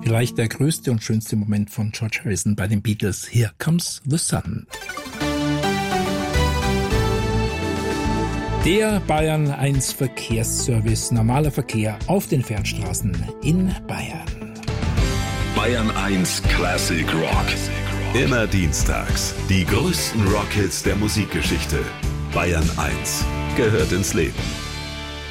Vielleicht der größte und schönste Moment von George Harrison bei den Beatles. Here Comes the Sun. Der Bayern 1 Verkehrsservice. Normaler Verkehr auf den Fernstraßen in Bayern. Bayern 1 Classic Rock. Immer dienstags. Die größten Rockhits der Musikgeschichte. Bayern 1 gehört ins Leben.